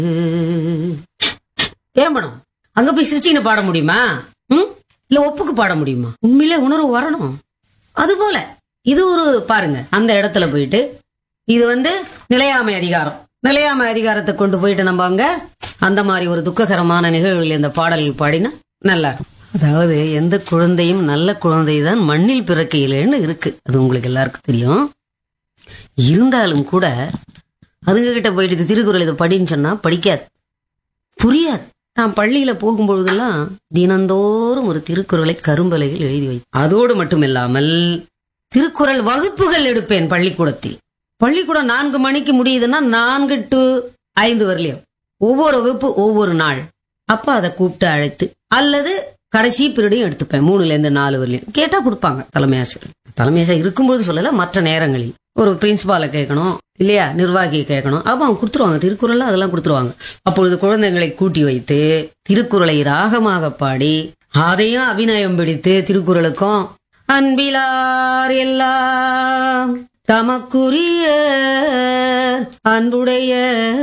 ஏன் படம் அங்க போய் சிரிச்சுன்னு பாட முடியுமா? இல்ல ஒப்புக்கு பாட முடியுமா? உண்மையிலே உணர்வு வரணும். அது போல இது ஒரு பாருங்க, அந்த இடத்துல போயிட்டு இது நிலையாமை அதிகாரம். நிலையாமை அதிகாரத்தை கொண்டு போயிட்டு நம்ம அங்க அந்த மாதிரி ஒரு துக்ககரமான நிகழ்வுகள் இந்த பாடல்கள் பாடினா நல்லா இருக்கும். அதாவது எந்த குழந்தையும் நல்ல குழந்தை தான் மண்ணில் பிறக்கையிலேன்னு இருக்கு. அது உங்களுக்கு எல்லாருக்கும் தெரியும். இருந்தாலும் கூட அதுங்க கிட்ட போயிட்டு திருக்குறள் இதை படின்னு சொன்னா படிக்காது, புரியாது. நான் பள்ளியில போகும்பொழுதெல்லாம் தினந்தோறும் ஒரு திருக்குறளை கரும்பலையில் எழுதி வை. அதோடு மட்டுமில்லாமல் திருக்குறள் வகுப்புகள் எடுப்பேன் பள்ளிக்கூடத்தில். பள்ளிக்கூடம் 4 மணிக்கு முடியுதுன்னா 4 to 5 வரலையும் ஒவ்வொரு வகுப்பு ஒவ்வொரு நாள். அப்ப அதை கூப்பிட்டு அழைத்து அல்லது கடைசி பீரியடையும் எடுத்துப்பேன். 3ல இருந்து 4 வரலையும் கேட்டா கொடுப்பாங்க தலைமை ஆசிரியர். தலைமை ஆசிரியர் இருக்கும்போது சொல்லல, மற்ற நேரங்களில் ஒரு பிரின்சிபாலை கேட்கணும் இல்லையா, நிர்வாகியை கேட்கணும். அப்ப அவங்க கொடுத்துருவாங்க, திருக்குறள் அதெல்லாம் கொடுத்துருவாங்க. அப்பொழுது குழந்தைகளை கூட்டி வைத்து திருக்குறளை ராகமாக பாடி அதையும் அபிநயம் பிடித்து திருக்குறளுக்கும் அன்பிலார் எல்லாம் தமக்குரிய அன்புடைய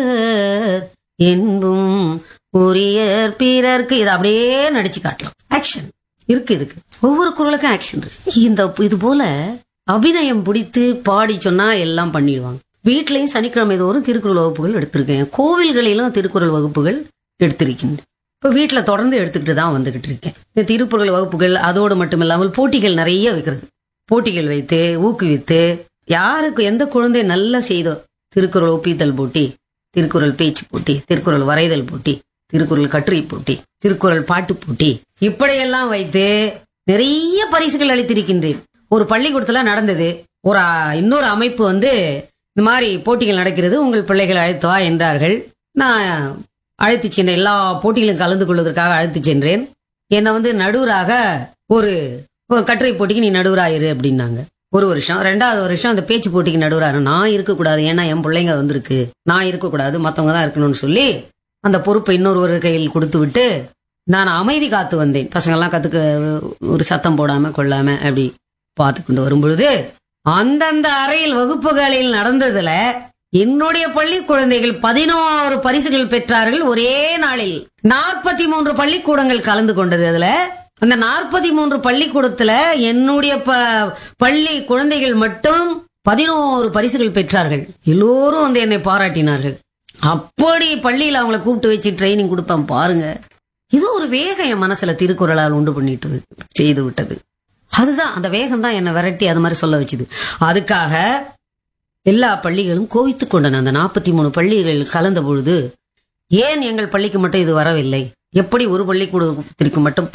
என்பும் உரியர் பிறர்க்கு இதை அப்படியே நடிச்சு காட்டலாம். ஆக்ஷன் இருக்கு, இதுக்கு ஒவ்வொரு குறளுக்கும் ஆக்ஷன் இருக்கு. இது போல அபிநயம் பிடித்து பாடி சொன்னா எல்லாம் பண்ணிடுவாங்க. வீட்லயும் சனிக்கிழமை தோறும் திருக்குறள் வகுப்புகள் எடுத்திருக்கேன். கோவில்களிலும் திருக்குறள் வகுப்புகள் எடுத்திருக்கின்றேன். இப்ப வீட்டுல தொடர்ந்து எடுத்துக்கிட்டு தான் வந்துகிட்டு இருக்கேன். இந்த திருக்குறள் வகுப்புகள் அதோடு மட்டும் இல்லாமல் போட்டிகள் நிறைய வைக்கிறது. போட்டிகள் வைத்து ஊக்குவித்து யாருக்கு எந்த குழந்தை நல்லா செய்தோ, திருக்குறள் ஒப்பித்தல் போட்டி, திருக்குறள் பேச்சு போட்டி, திருக்குறள் வரைதல் போட்டி, திருக்குறள் கட்டுரை போட்டி, திருக்குறள் பாட்டு போட்டி, இப்படியெல்லாம் வைத்து நிறைய பரிசுகள் அளித்திருக்கின்றேன். ஒரு பள்ளிக்கூடத்துல நடந்தது. இன்னொரு அமைப்பு இந்த மாதிரி போட்டிகள் நடக்கிறது, உங்கள் பிள்ளைகள் அழைத்து வா என்றார்கள். நான் அழைத்து சென்றேன். எல்லா போட்டிகளும் கலந்து கொள்வதற்காக அழைத்து சென்றேன். என்னை நடுவராக ஒரு கட்டுரை போட்டிக்கு நீ நடுவராயிரு அப்படின்னாங்க. ஒரு வருஷம். 2வது வருஷம் அந்த பேச்சு போட்டிக்கு நடுவராரு. நான் இருக்கக்கூடாது, ஏன்னா என் பிள்ளைங்க வந்திருக்கு, நான் இருக்கக்கூடாது, மத்தவங்க தான் இருக்கணும்னு சொல்லி அந்த பொறுப்பை இன்னொரு கையில் கொடுத்து விட்டு நான் அமைதி காத்து வந்தேன். பசங்க எல்லாம் கத்துக்க ஒரு சத்தம் போடாம கொள்ளாம அப்படி பார்த்து கொண்டு வரும்பொழுது அந்தந்த அறையில் வகுப்புகளில் நடந்ததுல என்னுடைய பள்ளி குழந்தைகள் 11 பரிசுகள் பெற்றார்கள். ஒரே நாளில் 43 பள்ளிக்கூடங்கள் கலந்து கொண்டது. அதுல அந்த 43 பள்ளிக்கூடத்துல என்னுடைய பள்ளி குழந்தைகள் மட்டும் 11 பரிசுகள் பெற்றார்கள். எல்லோரும் என்னை பாராட்டினார்கள். அப்படி பள்ளியில அவங்களை கூப்பிட்டு வச்சு ட்ரைனிங் கொடுப்பேன் பாருங்க. இது ஒரு வேகம் என் மனசுல திருக்குறளால் உண்டு பண்ணிட்டு செய்து விட்டது. அதுதான் அந்த வேகம் தான் என்னை விரட்டி அது மாதிரி சொல்ல வச்சுது. அதுக்காக எல்லா பள்ளிகளும் கோவித்துக் கொண்டன. அந்த 43 பள்ளிகள் கலந்த பொழுது ஏன் எங்கள் பள்ளிக்கு மட்டும் இது வரவில்லை, எப்படி ஒரு பள்ளிக்கூடத்திற்கு மட்டும்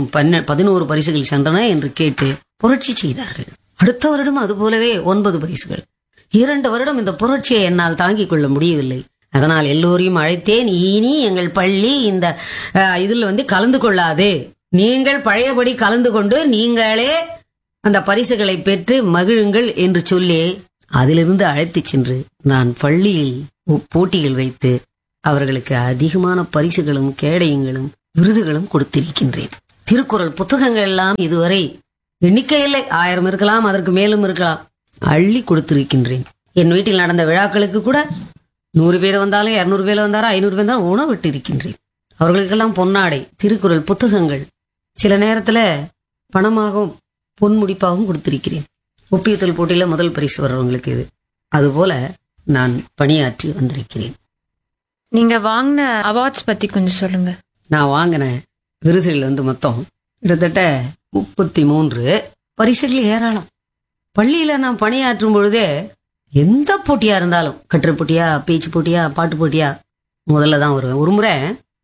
11 பரிசுகள் சென்றன என்று கேட்டு புரட்சி செய்தார்கள். அடுத்த வருடம் அது போலவே 9 பரிசுகள். 2 வருடம் இந்த புரட்சியை என்னால் தாங்கிக் கொள்ள முடியவில்லை. அதனால் எல்லோரையும் அழைத்தேன். இனி எங்கள் பள்ளி இந்த இதில் கலந்து கொள்ளாது, நீங்கள் பழையபடி கலந்து கொண்டு நீங்களே அந்த பரிசுகளை பெற்று மகிழுங்கள் என்று சொல்லி அதிலிருந்து அழைத்து சென்று நான் பள்ளியில் போட்டிகள் வைத்து அவர்களுக்கு அதிகமான பரிசுகளும் கேடயங்களும் விருதுகளும் கொடுத்திருக்கின்றேன். திருக்குறள் புத்தகங்கள் எல்லாம் இதுவரை எண்ணிக்கையில்லை, 1000 இருக்கலாம், அதற்கு மேலும் இருக்கலாம், அள்ளி கொடுத்திருக்கின்றேன். என் வீட்டில் நடந்த விழாக்களுக்கு கூட 100 பேர் வந்தாலும் 200 பேர் வந்தாலும் 500 பேர் வந்தாலும் உணவிட்டு இருக்கின்றேன். அவர்களுக்கெல்லாம் பொன்னாடை, திருக்குறள் புத்தகங்கள், சில நேரத்துல பணமாகவும் பொன் முடிப்பாகவும் கொடுத்திருக்கிறேன். ஒப்பியத்தல் போட்டியில முதல் பரிசு வர்றவங்களுக்கு இது. அதுபோல நான் பணியாற்றி வந்திருக்கிறேன். நீங்க வாங்கின அவார்ட்ஸ் பத்தி கொஞ்சம் சொல்லுங்க. நான் வாங்கின விருதுகள் மொத்தம் கிட்டத்தட்ட 33 பரிசுகள் ஏராளம். பள்ளியில நான் பணியாற்றும் பொழுதே எந்த போட்டியா இருந்தாலும், கட்டுரை போட்டியா, பேச்சு போட்டியா, பாட்டு போட்டியா, முதல்ல தான் வருவேன். ஒரு முறை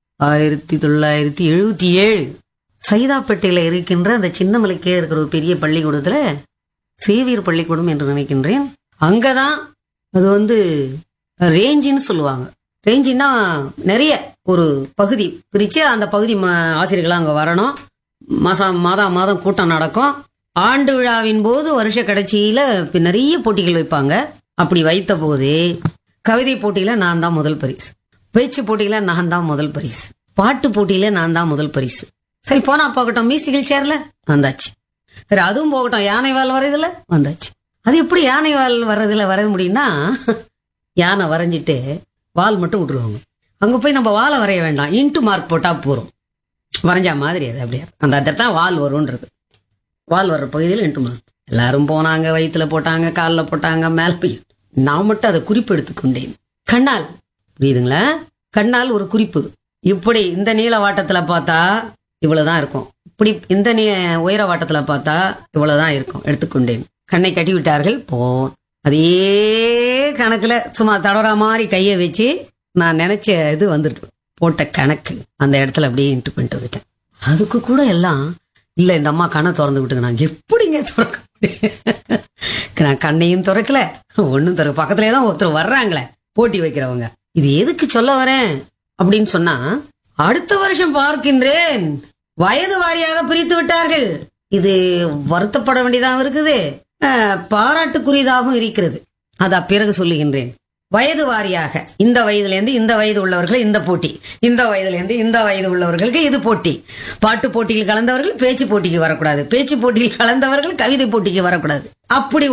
1977 சைதாப்பேட்டையில இருக்கின்ற அந்த சின்னமலை கீழே இருக்கிற ஒரு பெரிய பள்ளிக்கூடத்துல, சேவியர் பள்ளிக்கூடம் என்று நினைக்கின்றேன், அங்கதான் அது ரேஞ்சின்னு சொல்லுவாங்க. ரேஞ்சின்னா நிறைய ஒரு பகுதி பிரிச்சு அந்த பகுதி ஆசிரியர்களா அங்க வரணும். மாதம் கூட்டம் நடக்கும். ஆண்டு விழாவின் போது வருஷ கடைசியில நிறைய போட்டிகள் வைப்பாங்க. அப்படி வைத்த போதே கவிதை போட்டியில நான் தான் முதல் பரிசு, பேச்சு போட்டியில நான் தான் முதல் பரிசு, பாட்டு போட்டியில நான் தான் முதல் பரிசு. சரி போனா போகட்டும், மியூசிக்கல் சேர்ல வந்தாச்சு. சரி அதுவும் போகட்டும், யானை வால் வரைதுல வந்தாச்சு. அது எப்படி யானை வால் வர்றதுல வர முடியும்னா, யானை வரைஞ்சிட்டு வால் மட்டும் விட்டுருவாங்க. அங்க போய் நம்ம வாழை வரைய வேண்டாம், இன்ட்டு மார்க் போட்டா போறோம். வரைஞ்சா மாதிரி அது அப்படியே அந்த இடத்துல தான் வால் வரும்ன்றது. வால் வர்ற பகுதியில் இன்ட்டு மார்க். எல்லாரும் போனாங்க, வயிற்றுல போட்டாங்க, காலில் போட்டாங்க, மேல போய் நான் மட்டும் அதை குறிப்பு எடுத்துக்கொண்டேன். கண்ணால், புரியுதுங்களா? கண்ணால் ஒரு குறிப்பு. இப்படி இந்த நீள வாட்டத்துல பார்த்தா இவ்வளவுதான் இருக்கும், இப்படி இந்த உயர வாட்டத்துல பார்த்தா இவ்வளவுதான் இருக்கும், எடுத்துக்கொண்டேன். கண்ணை கட்டி விட்டார்கள். அதே கணக்குல சும்மா தடவற மாதிரி கையை வச்சு நான் நினைச்ச இது வந்துட்டு போட்ட கணக்கு அந்த இடத்துல அப்படியே இன்ட்டு பண்ணிட்டு வந்துட்டேன். அதுக்கு கூட எல்லாம் இல்ல, இந்த அம்மா கண்ணை திறந்து விட்டுங்க. நான் எப்படிங்க திறக்க முடியும்? நான் கண்ணையும் திறக்கல, ஒன்னும் திறக்க. பக்கத்துலதான் ஒருத்தர் வர்றாங்களே போட்டி வைக்கிறவங்க. இது எதுக்கு சொல்ல வரேன் அப்படின்னு சொன்னா, அடுத்த வருஷம் பார்க்கின்றேன் வயது வாரியாக பிரித்து விட்டார்கள். இது வருத்தப்பட வேண்டியதாக இருக்குது, பாராட்டுக்குரியதாகவும் இருக்கிறது. அதா பிறகு சொல்லுகின்றேன். வயது வாரியாக இந்த வயதுல இருந்து இந்த வயது உள்ளவர்கள் இந்த போட்டி, இந்த வயதுல இருந்து இந்த வயது உள்ளவர்களுக்கு இது போட்டி. பாட்டு போட்டியில் கலந்தவர்கள் பேச்சு போட்டிக்கு வரக்கூடாது, பேச்சு போட்டியில் கலந்தவர்கள் கவிதை போட்டிக்கு வரக்கூடாது. அப்படி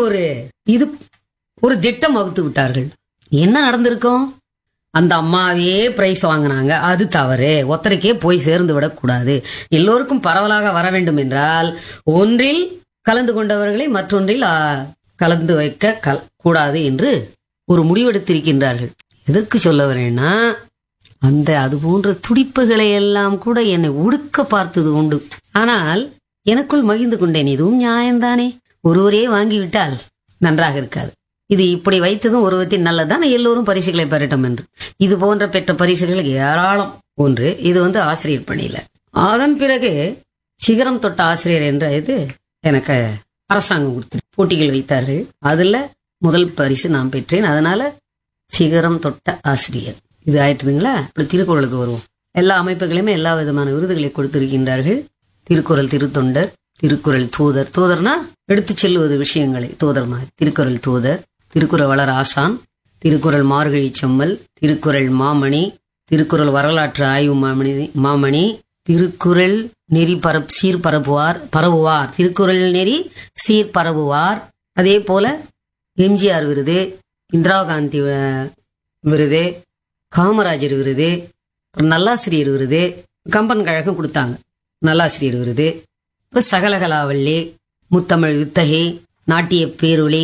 ஒரு திட்டம் வகுத்து விட்டார்கள். என்ன நடந்திருக்கும்? அந்த அம்மாவே பிரைஸ் வாங்கினாங்க, அது தவறு. ஒத்தரைக்கே போய் சேர்ந்து விடக்கூடாது. எல்லோருக்கும் பரவலாக வர வேண்டும் என்றால் ஒன்றில் கலந்து கொண்டவர்களை மற்றொன்றில் கலந்து வைக்க கூடாது என்று ஒரு முடிவெடுத்திருக்கின்றார்கள். எதற்கு சொல்ல வரேன்னா, அது போன்ற துடிப்புகளை எல்லாம் கூட என்னை ஒடுக்க பார்த்தது உண்டு. ஆனால் எனக்குள் மகிழ்ந்து கொண்டேன், இதுவும் நியாயம்தானே, ஒருவரே வாங்கிவிட்டால் நன்றாக இருக்காது. இது இப்படி வைத்ததும் ஒருவத்தின் நல்லதான், எல்லோரும் பரிசுகளை பெறட்டும் என்று. இது போன்ற பெற்ற பரிசுகள் ஏராளம். ஒன்று இது ஆசிரியர் பணியில. அதன் பிறகு சிகரம் தொட்ட ஆசிரியர் என்ற இது எனக்கு அரசாங்கம் கொடுத்து போட்டிகள் வைத்தார்கள். அதுல முதல் பரிசு நான் பெற்றேன். அதனால சிகரம் தொட்ட ஆசிரியர் இது ஆயிட்டுதுங்களா. இப்படி திருக்குறளுக்கு வருவோம். எல்லா அமைப்புகளையுமே எல்லா விதமான விருதுகளை கொடுத்திருக்கின்றார்கள். திருக்குறள் திருத்தொண்டர், திருக்குறள் தூதர். தூதர்னா எடுத்து செல்வது விஷயங்களை, தூதர் மாதிரி. திருக்குறள் தூதர், திருக்குறள் வளர் ஆசான், திருக்குறள் மார்கழி செம்மல், திருக்குறள் மாமணி, திருக்குறள் வரலாற்று ஆய்வு மாமணி, திருக்குறள் நெறி பரவுவார், திருக்குறள் நெறி சீர் பரவுவார். அதே போல எம்ஜிஆர் விருது, இந்திரா காந்தி விருது, காமராஜர் விருது, நல்லாசிரியர் விருது, கம்பன் கழகம் கொடுத்தாங்க நல்லாசிரியர் விருது, சகலகலாவல்லி, முத்தமிழ் வித்தகி, நாட்டிய பேரொளி,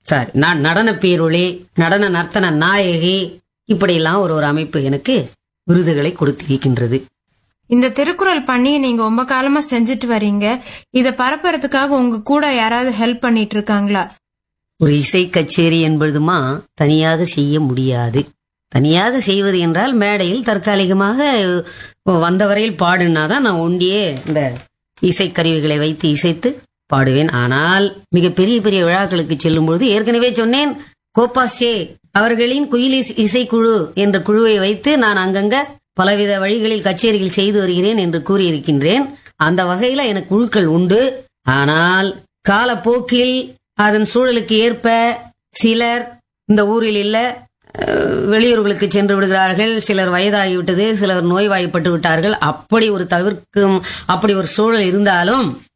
நடன பேரொளி, நடன நர்த்தன நாயகி, இப்படியெல்லாம் ஒரு அமைப்பு எனக்கு விருதுகளை கொடுத்திருக்கின்றது. இந்த திருக்குறள் பண்ணி நீங்க ரொம்ப காலமா செஞ்சுட்டு வரீங்க. இத பரப்புறதுக்காக உங்க கூட யாராவது ஹெல்ப் பண்ணிட்டு இருக்காங்களா? ஒரு இசை கச்சேரி என்பதுமா தனியாக செய்ய முடியாது. தனியாக செய்வது என்றால் மேடையில் தற்காலிகமாக வந்தவரையில் பாடுனாதான் நான் ஒண்டியே இந்த இசைக்கருவிகளை வைத்து இசைத்து பாடுவேன். ஆனால் மிக பெரிய பெரிய விழாக்களுக்கு செல்லும் பொழுது, ஏற்கனவே சொன்னேன், கோப்பாசே அவர்களின் குயில் இசைக்குழு என்ற குழுவை வைத்து நான் அங்கங்க பலவித வழிகளில் கச்சேரிகள் செய்து வருகிறேன் என்று கூறியிருக்கின்றேன். அந்த வகையில எனக்கு குழுக்கள் உண்டு. ஆனால் காலப்போக்கில் அதன் சூழலுக்கு ஏற்ப சிலர் இந்த ஊரில் இல்ல, வெளியூர்களுக்கு சென்று விடுகிறார்கள். சிலர் வயதாகிவிட்டது, சிலர் நோய்வாய்ப்பட்டு விட்டார்கள். அப்படி ஒரு சூழல் இருந்தாலும்